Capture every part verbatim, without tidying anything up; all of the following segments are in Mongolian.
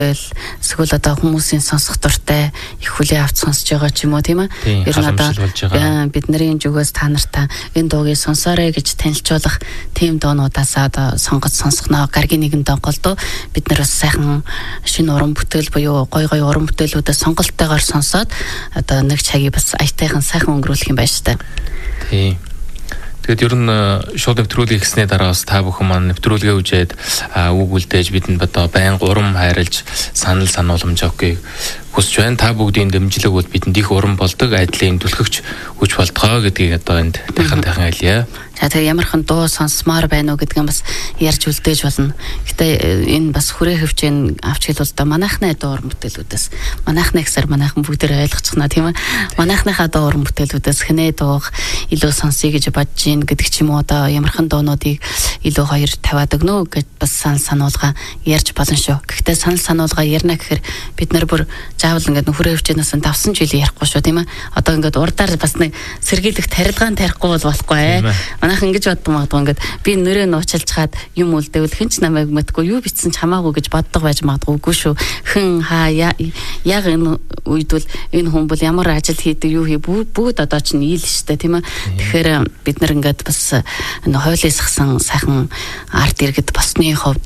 эсвэл одоо хүмүүсийн сонсох дуртай их хүлээ авч сонсож байгаа ч юм уу тийм ээ. Ер нь одоо бидний зүгээс та нартаа энэ дуугийг сонсоорой гэж танилцуулах тийм доонуудаас одоо сонгож сонсгоноо. Гаргийн нэгэн донголдоо бид нар бас сайхан шинэ уран бүтээл буюу гой гой уран бүтээлүүдээ сонголттойгоор сонсоод одоо нэг цагийг бас аятайхан сайхан өнгөрүүлэх юм байна шүү дээ. Тийм. Тэгээд ер нь шууд нэвтрүүлгийг хийснээр дараа бас та бүхэн маань нэвтрүүлгээ үжээд үг үлдээж бидэнд одоо байнга урам хайрлж санал санууламж өгөхийг хүсэж байна. Та бүгдийн дэмжлэг бол бидэнд их урам болдог, айдлын түлхэгч хүч болтгоо гэдгийг одоо энд тайхан тайхан хэлье. За тэгээ ямархан дуу сонсмоор байна уу гэдгийг бас ярьж үлдээж болно. Гэтэ энэ бас хүрээ хөвчэн авч хэлвэл одоо манайхны дуу уран бүтээлүүдээс манайхны гэсээр манайхан бүгдээр ойлгочихно тийм ээ. Манайхныхаа дуу уран бүтээлүүдээс хинээ дууг илүү сонсъё гэж бодож ийн гэдэг ч юм уу одоо ямархан дуунуудыг илүү хоёр тавиад өгнө гэж бас санал сануулга ярьж болно шүү. Гэхдээ санал сануулга ярина гэхээр бид нар бүр заавал ингээд хүрээ хөвчнөөс давсан ч үл ярихгүй шүү тийм ээ. Одоо ингээд урдаар бас нэг сэргийлэх тарилгаан тарихгүй бол болохгүй ээ. Манайхан ингэж боддог магадгүй ингээд би нөрөө нуучилж хаад юм үлдэвэл хэн ч намайг мэдгүй юу битсэн ч хамаагүй гэж боддог байж магадгүй үгүй шүү. Хэн хаа яг энэ үед бол энэ хүн бол ямар ажил хийдэг юу хий бүгд одоо ч нийл штэ тийм ээ. Тэгэхээр бид нар ингээд бас энэ хойлоосгсан сайхан арт иргэд босны хувьд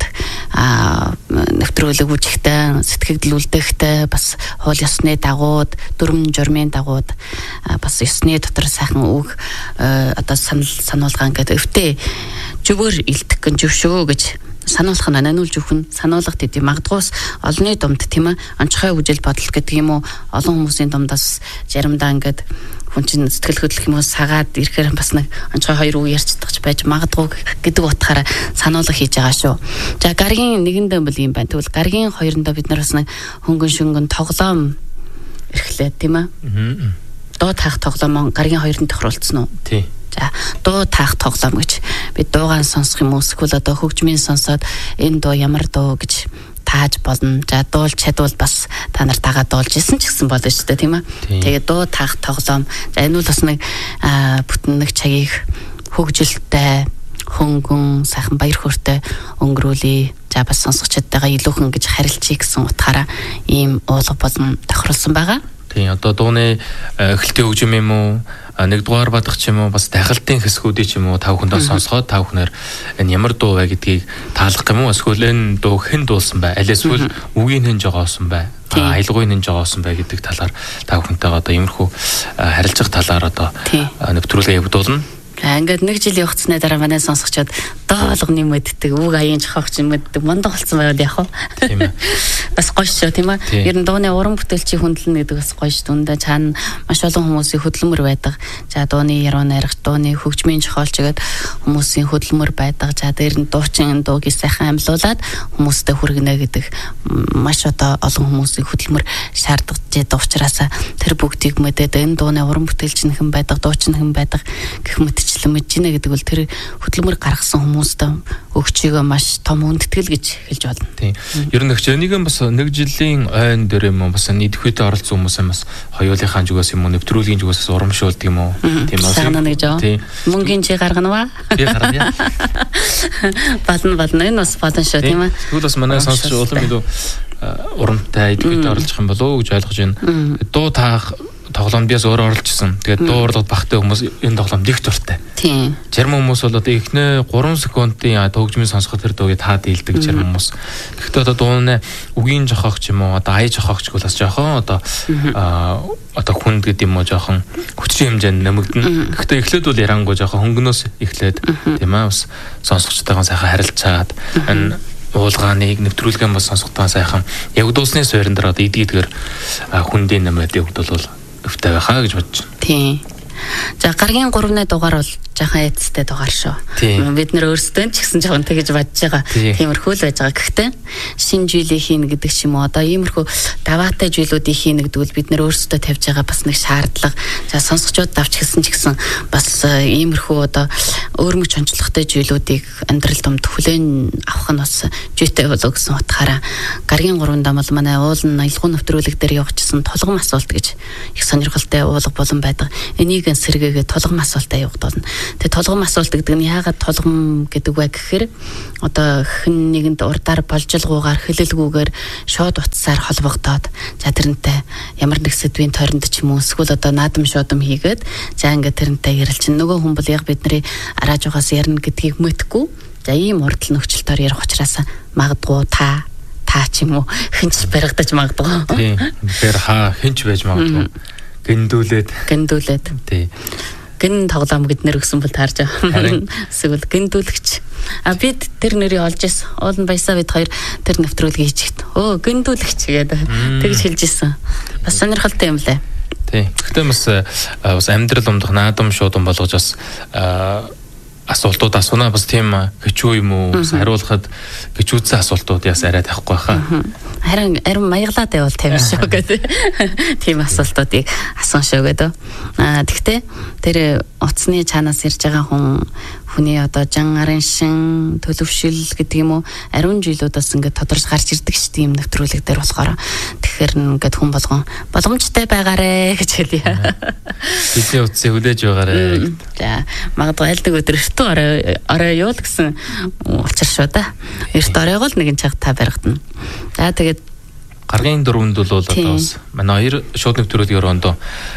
нэвтрүүлэг үжихтэй сэтгэгдэл үлдэхтэй бас хоол ёсны дагууд дүрм журмын дагууд бас ёсны дотор сайхан үг одоо санал сануулга ингээд өвтөө зөвөр илтгэх гэн зөвшөө гэж сануулах нь наниулж өгөх нь сануулгад идэв магадгүйс олонний думд тийм ээ онцгой үжил бодол гэдэг юм уу олон хүмүүсийн думдаас заримдаа ингээд хүн чинь сэтгэл хөдлөх юм уу сагаад ирэхээр бас нэг онцгой хоёр үг ярьцдагч байж магадгүй гэдэг утгаараа сануулга хийж байгаа шүү. За гаргийн нэгэндээ бол юм байна. Тэгвэл гаргийн хоёрондоо бид нар бас нэг хөнгөн шөнгөн тоглоом эрхлээ тийм ээ. Дуу таах тоглоом гаргийн хоёрын тохируулсан уу? Тий. За дуу таах тоглоом гэж бид дуугаан сонсох юм уу эсвэл одоо хөгжмийн сонсоод энэ дуу ямар дуу гэж тааж болно. За дуулж чадвал бас та нар тагаа дуулж исэн ч гэсэн болно шүү дээ тийм ээ. Тэгээ дуу таах тоглоом. За энэ бол бас нэг бүтэн нэг цагийг хөгжилтэй хөнгөн сайхан баяр хөөртэй өнгөрүүлээ. За бас сонсогчдтайгаа илүүхэн гэж харилцъя гэсэн утгаараа ийм уулга болон тохиролсон байгаа. Тийм одоо дууны эхлэлтийн хөгжим юм уу нэгдүгээр бадах ч юм уу бас дахилтын хэсгүүдийг ч юм уу та бүхэндээ сонсгоод та бүхнээр энэ ямар дуу вэ гэдгийг таалах юм уу эсвэл энэ дуу хэн дуулсан бай аль эсвэл үгийн хэн жогоосон бай аялгын хэн жогоосон бай гэдэг талаар та бүхэнтэйгээ одоо иймэрхүү харилцах талаар одоо нэвтрүүлгээ явуулна. За ингээд нэг жил явцсны дараа манай сонсогчдод доолгоны мэддэг үг аян жохогч мэддэг мондо болсон байгаад яах вэ? Тийм ээ. Бас гоё шүү тийм ээ. Ер нь дууны уран бүтээлчийн хүндлэн гэдэг бас гоё шүү. Үндэ цаана маш олон хүмүүсийн хөдөлмөр байдаг. За дууны яруу найрагч, дууны хөгжмийн жохоолч гэдэг хүмүүсийн хөдөлмөр байдаг. За дээр нь дуучин дууг сайхан амьлуулад хүмүүстэй хүргэнэ гэдэг маш одоо олон хүмүүсийн хөдөлмөр шаарддаг учраас тэр бүгдийг мэдээд энэ дууны уран бүтээлч хэн байдаг, дуучин хэн байдаг гэх мэт мэдэж гинэ гэдэг бол тэр хөдөлмөр гаргасан хүмүүстээ өгчөөгөө маш том үндэтгэл гэж хэлж байна. Тийм. Ер нь нэг нь бас нэг жилийн ойн дээр юм бас идэвхтэй оролцсон хүмүүс юм бас хоёулынхаа зүгээс юм уу нэвтрүүлгийн зүгээс урамшуулдаг юм уу? Тийм үү. Санаа нэг жоо. Мөнгөний чи гаргана ва? Би гаргая. Болно болно энэ бас болно шүү тийм ээ. Тэгвэл бас манай сонсогч улам илүү урамтай идэвхтэй оролцох юм болов уу гэж ойлгож байна. Дуу таах тоглоомд яс өөрөө оролцсон. Тэгээд дуу урлаг багтай хүмүүс энэ тоглоомд их дуртай. Тийм. Зарим хүмүүс бол одоо ихнээ гурван секундын төгжмийн сонсоход тэр дуугийг таад хэлдэг зарим хүмүүс. Гэхдээ одоо дууны үгийн жохогч юм уу одоо ая жохогч бол бас жоохон одоо одоо хүнд гэдэг юм уу жоохон хүчний хэмжээнд нэмэгдэнэ. Гэхдээ эхлээд бол ярангуй жоохон хөнгөнөөс эхлээд тийм ээ бас сонсогчтойгоо сайхан харилцаад энэ уулгааныг нэвтрүүлгэн бас сонсохтаа сайхан яг дуусны суурин дээр одоо идэгдгээр хүндийн нэмээд явагдвал өвтэй байхаа гэж бодож байна. Тийм. За гаргийн гуравны дугаар бол жоохон эцэстэй дугаар шүү. Бид нэр өөрсдөө ч гэсэн жоохон тэгэж бодож байгаа. Тиймэрхүү л байж байгаа. Гэхдээ шинэ жилийн хийнэ гэдэг ч юм уу одоо иймэрхүү даваатай жилүүдийн хийнэ гэдэг бол бид нэр өөрсдөө тавьж байгаа бас нэг шаардлага. За сонсогчдод давч хэлсэн ч гэсэн бас иймэрхүү одоо өөрмөч онцлогтой жилүүдийг амьдрал домд хүлээн авах нь бас жийтэй болов гэсэн утгаараа гаргийн гуравнд бол манай уулын аялгын нэвтрүүлэг дээр явуулчихсан толгом асуулт гэж их сонирхолтой уулга болон байдаг. Энийг энийг сэргээгээ толгом асуултаа явагдуулна. Тэгээ толгом асуулт гэдэг нь яагаад толгом гэдэг вэ гэхээр одоо хэн нэгэнд урдаар болжилгуугаар хэлэлгүйгээр шууд утсаар холбогдоод за тэрнтэй ямар нэг сэдвийн тойронд ч юм уу эсвэл одоо наадам шуудам хийгээд за ингээд тэрнтэй ярилчин нөгөө хүн бол яг бидний арааж байгаас ярина гэдгийг мэдгүй за ийм урдл нөхцөлтөөр ярих учраас магадгүй та та ч юм уу хинч баригдаж магадгүй. Тийм. Тэгэхээр хаа хинч байж магадгүй. Гиндүүлээд гиндүүлээд тий гин тоглоом гэднэр өгсөн бол таарж байгаа. Эсвэл гиндүүлэгч. А бид тэр нэрийг олж ирсэн. Уулын баясаа бид хоёр тэр нэвтрүүлгийг хийчихт. Өө гиндүүлэгч гэдэг. Тэгж хэлж ирсэн. Бас сонирхолтой юм лээ. Тий. Гэхдээ бас бас амьдрал умдах наадам шуудам болгож бас асуултууд асуунаа бас тийм хэцүү юм уу хариулахад хэцүүцсэн асуултууд яас арай тахгүй хаа. Харин арим маяглаад байвал тавина шүү гэдэг. Тийм асуултуудыг асуун шүү гэдэг. Аа тэгтээ тэр утасны чанаас ирж байгаа хүн хүний одоо жан арын шин төлөвшил гэдэг юм уу ариун жилүүдээс ингээд тодорч гарч ирдэг шүү дээ юм нэвтрүүлэг дээр болохоор тэгэхээр ингээд хүн болгон боломжтой байгаарэ гэж хэлье. Бидний утсыг хүлээж байгаарэ. За магадгүй аль нэг өдөр эртөө орой орой юу л гэсэн учир шүү да. Эрт оройгоо л нэгэн цаг та баригдана. За тэгээд гаргийн дөрвөнд бол одоо бас манай хоёр шууд нэвтрүүлгийн өрөөндөө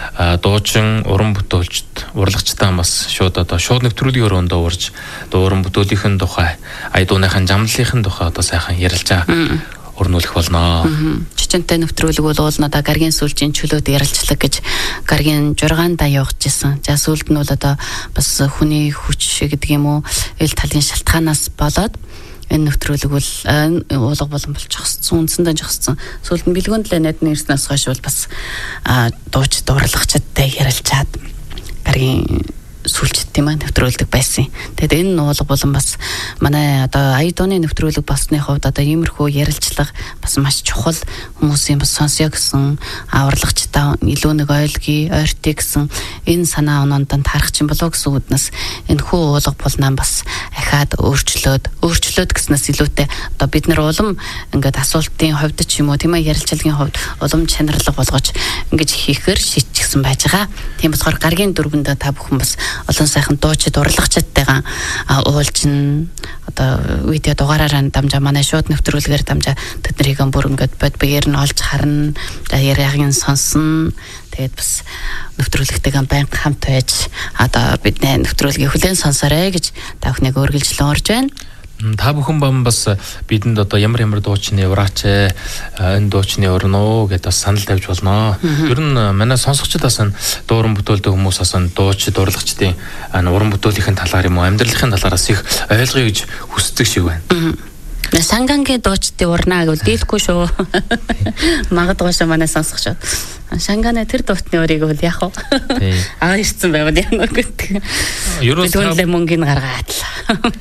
дуучин уран бүтээлчд урлагчтай бас шууд одоо шууд нэвтрүүлгийн өрөөндөө урж уран бүтээлийнхэн тухай ая дууныхын жамдлалынхын тухай одоо сайхан ярилцаа өрнүүлэх болно. Чичэнтэй нэвтрүүлэг бол одоо гаргийн сүүлчийн чөлөөт ярилцлага гэж гаргийн жургаандаа явуулж ирсэн. За сүүлд нь бол одоо бас хүний хүч гэдэг юм уу эл талын шалтгаанаас болоод энэ нэвтрүүлэг бол уулга болон болж зогссон үндсэндээ зогссон. Сүүлд нь бэлгүүнд л найдны ирснээс хойш бол бас дууч дуурлагчдтай ярилцаад гаргийн сүлжит тийм ээ нэвтрүүлдэг байсан. Тэгээд энэ уулга болон бас манай одоо ая дууны нэвтрүүлэг болсны хувьд одоо иймэрхүү ярилцлага бас маш чухал хүмүүсийн бас сонсё гэсэн аварлагчтай илүү нэг ойлгий ойртыг гэсэн энэ санаа оноонд таарах чинь болоо гэсэн үднэс энэ хүү уулга болнаа бас ахаад өөрчлөөд өөрчлөөд гэснээс илүүтэй одоо бид нар улам ингээд асуултын хувьд ч юм уу тийм ээ ярилцлагын хувьд улам чанарлаг болгож ингэж хийхээр шийдчихсэн байж байгаа. Тийм болохоор гаргийн дөрвөндөө та бүхэн бас олон сайхан дуучид урлагчдтайгаа уулж н одоо видео дугаараар дамжаа манай шууд нэвтрүүлгээр дамжаа тэднийг бүр ингээд бод биеэр нь олж харна яриагийн сонсон тэгээд бас нэвтрүүлэгтэйгээ байнга хамт байж одоо бидний нэвтрүүлгийг хүлээн сонсоорой гэж та бүхнийг өргөлжлөн орж байна. Та бүхэн бам бас бидэнд одоо ямар ямар дуучны ураач энэ дуучны өрнөө гэдээ санал тавьж болно. Ер нь манай сонсогчдод бас дууран бүтээлдэг хүмүүс бас дуучид урлагчдын уран бүтээлийнхэн талаар юм уу амьдралын талаараас их ойлгоё гэж хүсдэг шиг байна. Сангангийн дуучдын урнаа гэвэл дийлэхгүй шүү. Магадгүй шүү манай сонсогчдод. Шанганы тэр дуутны өрийг бол яах вэ? Аа ирсэн байвал яах вэ гэдэг. Ерөөсөө мөнгөний гаргаад л.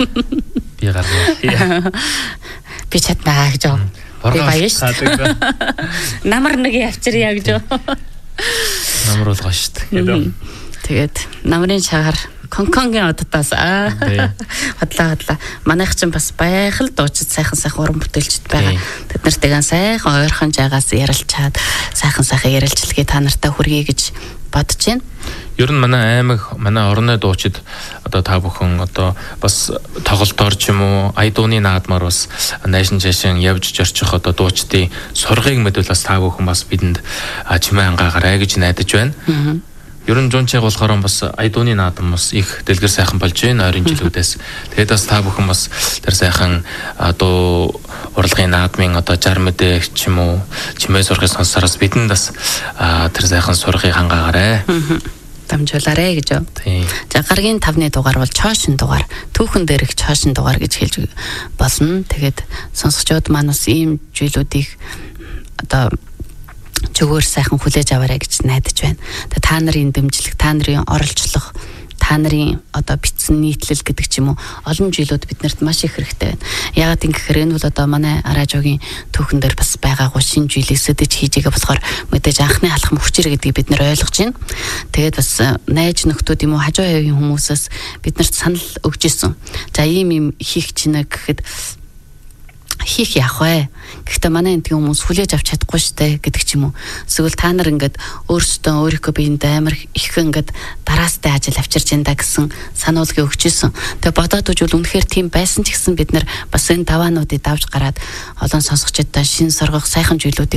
Би гаргаа. Би чаднаа гэж юу. Би баяш. Намар нэг явчирья гэж юу. Намар бол гоё шүү дээ. Тэгээд намрын чагаар конконгийн одтоос аа хадлаа хадлаа манайх чинь бас байхал дуучид сайхан сайхан уран бүтээлчд байгаа. Тэд нартайгаа сайхан ойрхон жагаас ярилцаад сайхан сайхан ярилцлагыг та нартай хүргэе гэж бодож байна. Ер нь манай аймаг манай орны дуучид одоо та бүхэн одоо бас тоглолтоор ч юм уу ая дууны наадмаар бас наашин жашин явж зорчих одоо дуучдын сургыг мэдвэл бас та бүхэн бас бидэнд чимээ ангаагаарай гэж найдаж байна. Ер нь жунчиг болохоор бас ая дууны наадам бас их дэлгэр сайхан болж байна ойрын жилүүдээс. Тэгээд бас та бүхэн бас тэр сайхан одоо урлагийн наадмын одоо жар мэдээ ч юм уу чимээ сургыг сонсороос бидэнд бас тэр сайхан сургыг хангаагаарай. Дамжуулаарэ гэж юу. За гаргийн тавны дугаар бол чоошин дугаар, түүхэн дээрх чоошин дугаар гэж хэлж болно. Тэгээд сонсогчдод манаас ийм зүйлүүдийг одоо чөөр сайхан хүлээж аваарай гэж найдаж байна. Тэгээ та нарын дэмжлэг, та нарын оролцлого, та нарын одоо бичсэн нийтлэл гэдэг ч юм уу олон жилүүд биднэрт маш их хэрэгтэй байна. Яагаад ингэхээр энэ бол одоо манай радиогийн түүхэн дээр бас байгаагүй шинэ жилийг сэдэж хийж байгаа болохоор мэдээж анхны алхам хүчээр гэдгийг бид нэр ойлгож байна. Тэгээд бас найз нөхдүүд юм уу хажуу хавийн хүмүүсээс биднэрт санал өгч ирсэн. За ийм юм хийх чинь гэхэд хийх яах вэ? Гэхдээ манай энтгийн хүмүүс хүлээж авч чадахгүй штэ гэдэг ч юм уу. Эсвэл та нар ингээд өөрсдөө өөрийнхөө биеиндээ амар их ингээд дараастай ажил авчирч энэ гэсэн сануулгыг өгчээсэн. Тэгээ бодоод үзвэл үнэхээр тийм байсан ч гэсэн бид нар бас энэ даваануудыг давж гараад олон сонсогчдод шин соргох сайхан зүйлүүдийг